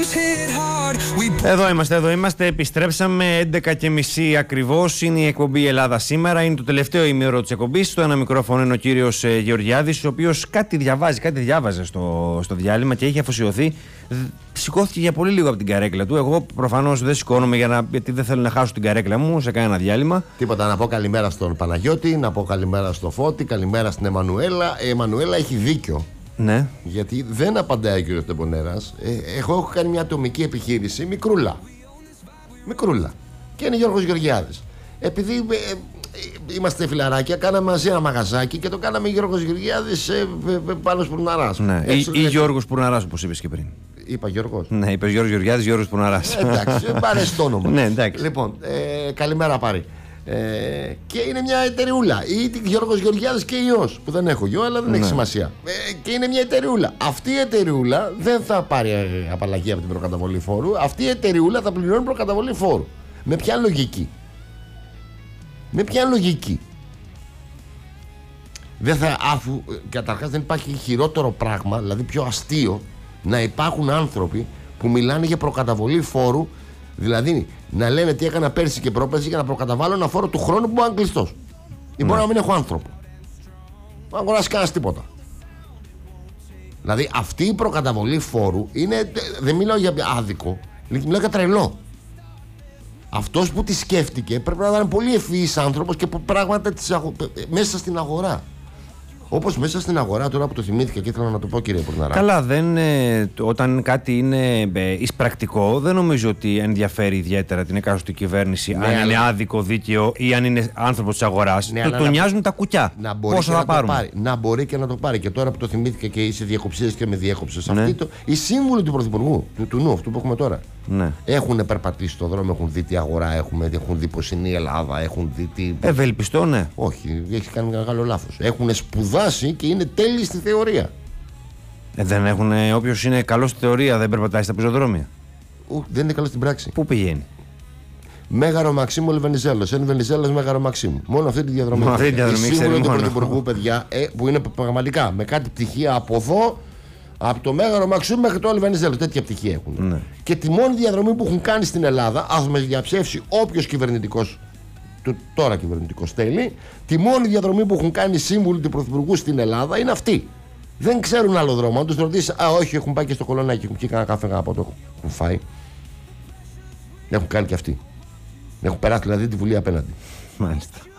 Εδώ είμαστε, επιστρέψαμε 11:30 ακριβώς. Είναι η εκπομπή Ελλάδα σήμερα. Είναι το τελευταίο ημίωρο της εκπομπής. Στο ένα μικρόφωνο είναι ο κύριος Γεωργιάδης, ο οποίος κάτι διάβαζε στο διάλειμμα και έχει αφοσιωθεί. Σηκώθηκε για πολύ λίγο από την καρέκλα του. Εγώ προφανώς δεν σηκώνομαι γιατί δεν θέλω να χάσω την καρέκλα μου σε κανένα διάλειμμα. Τίποτα, να πω καλημέρα στον Παναγιώτη, να πω καλημέρα στο Φώτη, καλημέρα στην Εμμανουέλα. Η Εμμανουέλα έχει δίκιο. Ναι. Γιατί δεν απαντάει ο κύριος Τεμπονέρας. Εγώ έχω κάνει μια ατομική επιχείρηση, μικρούλα. Και είναι Γιώργος Γεωργιάδης. Επειδή είμαστε φιλαράκια, κάναμε μαζί ένα μαγαζάκι και το κάναμε Γιώργος Γεωργιάδης πάνω Σπουρναράς. Ναι. Ή Γιώργος Σπουρναράς, όπως είπες και πριν. Είπα Γιώργος. Ναι, είπες Γιώργος Γεωργιάδης, Γιώργος Σπουρναράς. Εντάξει, πάρε το όνομα. Ναι, εντάξει. Λοιπόν, καλημέρα Πάρη. Και είναι μια εταιρεούλα. Ή Γιώργος Γεωργιάδης και ιός, που δεν έχω γιο, αλλά δεν έχει σημασία. Και είναι μια εταιρεούλα. Αυτή η εταιρεούλα δεν θα πάρει απαλλαγή από την προκαταβολή φόρου. Αυτή η εταιρεούλα θα πληρώνει προκαταβολή φόρου. Με ποια λογική? Δεν θα, αφού καταρχάς δεν υπάρχει χειρότερο πράγμα, δηλαδή πιο αστείο, να υπάρχουν άνθρωποι που μιλάνε για προκαταβολή φόρου. Δηλαδή να λένε τι έκανα πέρσι και πρόπερσι για να προκαταβάλω ένα φόρο του χρόνου που μπορεί να είναι κλειστός. Ή μπορεί να μην έχω άνθρωπο. Δεν αγοράσει κανένα τίποτα. Δηλαδή αυτή η προκαταβολή φόρου είναι. Δεν μιλάω για άδικο, μιλάω για τρελό. Αυτός που τη σκέφτηκε πρέπει να είναι πολύ ευφυής άνθρωπος και που πράγματα μέσα στην αγορά. Όπως μέσα στην αγορά, τώρα που το θυμήθηκα και ήθελα να το πω, κύριε Πουρναρά. Καλά, όταν κάτι είναι εισπρακτικό, δεν νομίζω ότι ενδιαφέρει ιδιαίτερα την εκάστοτε κυβέρνηση αν είναι άδικο, δίκαιο ή αν είναι άνθρωπος της αγοράς. Του νοιάζουν τα κουκιά. Πόσο θα πάρουμε. Να μπορεί και να το πάρει. Και τώρα που το θυμήθηκα και είσαι διακοψίες και με διέκοψες. Ναι. Οι σύμβουλοι του Πρωθυπουργού, του νου, αυτού που έχουμε τώρα, ναι, έχουν περπατήσει στον δρόμο, έχουν δει τι αγορά έχουμε, έχουν δει πως είναι η Ελλάδα, έχουν δει τι. Ευελπιστώ, ναι. Όχι, έχει κάνει μεγάλο λάθος. Έχουν σπουδάσει και είναι τέλειοι στη θεωρία. Δεν έχουν. Όποιος είναι καλός στη θεωρία δεν περπατάει στα πεζοδρόμια. Δεν είναι καλός στην πράξη. Πού πηγαίνει? Μέγαρο Μαξίμου Ελβενιζέλος. Ελβενιζέλος Μέγαρο Μαξίμου. Μόνο αυτή τη διαδρομή. Η σύμβουλοι του Πρωθυπουργού, παιδιά, που είναι πραγματικά με κάτι πτυχία από εδώ, από το Μέγαρο Μαξίμου μέχρι το Ελβενιζέλος. Τέτοια πτυχία έχουν. Ναι. Και τη μόνη διαδρομή που έχουν κάνει στην Ελλάδα, ας με διαψεύσει όποιος κυβερνητικός, τώρα κυβερνητικός θέλει, τη μόνη διαδρομή που έχουν κάνει οι σύμβουλοι του Πρωθυπουργού στην Ελλάδα είναι αυτή. Δεν ξέρουν άλλο δρόμο. Αν τους ρωτήσει, όχι, έχουν πάει και στο Κολονάκι, έχουν πιει κανένα καφέ, από το έχουν φάει. Έχουν κάνει και αυτοί. Έχουν περάσει δηλαδή τη Βουλή απέναντι. Μάλιστα.